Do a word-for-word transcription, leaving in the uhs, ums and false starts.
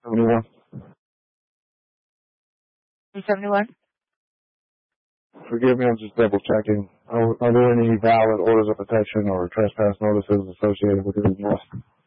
seventy-one. two seventy-one? Forgive me, I'm just double checking. Are, are there any valid orders of protection or trespass notices associated with your arrest?